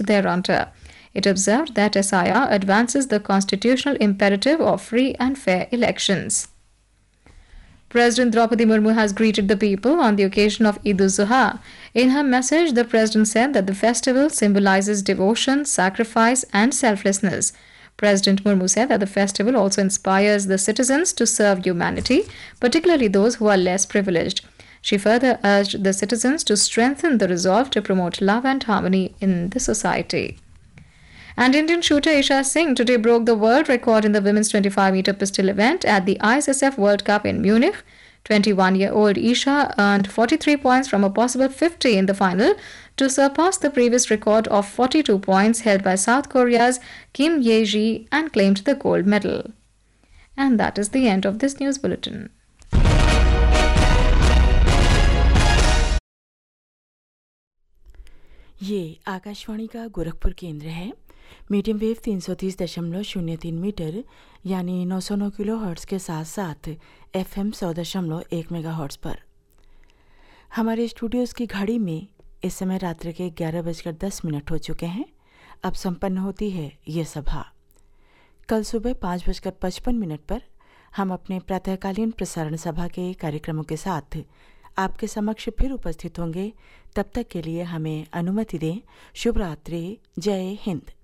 thereunter. It observed that SIR advances the constitutional imperative of free and fair elections. President Draupadi Murmu has greeted the people on the occasion of Eid al-Zuha. In her message, the president said that the festival symbolizes devotion, sacrifice, and selflessness. President Murmu said that the festival also inspires the citizens to serve humanity, particularly those who are less privileged. She further urged the citizens to strengthen the resolve to promote love and harmony in the society. And Indian shooter Isha Singh today broke the world record in the women's 25-meter pistol event at the ISSF World Cup in Munich. 21-year-old Isha earned 43 points from a possible 50 in the final to surpass the previous record of 42 points held by South Korea's Kim Ye-ji and claimed the gold medal. And that is the end of this news bulletin. ये आकाशवाणी का गोरखपुर केंद्र है। Medium wave 330.03 metre यानी 909 kilo hertz के साथ साथ FM 100.1 mega hertz पर। हमारे स्टूडियोज़ की घड़ी में इस समय रात्रि के 11:10 हो चुके हैं। अब संपन्न होती है ये सभा। कल सुबह 5:55 पर हम अपने प्रातःकालीन प्रसारण सभा के कार्यक्रमों के साथ आपके समक्ष फिर उपस्थित होंगे। तब तक के लिए हमें अनुमति दें। शुभ रात्रि। जय हिंद।